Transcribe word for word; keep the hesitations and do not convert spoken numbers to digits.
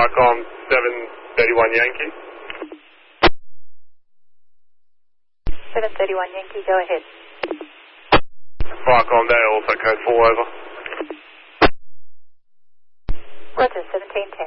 Viacom seven thirty-one Yankee. seven thirty-one Yankee, go ahead. Viacom there, also code four over. Roger, seventeen ten.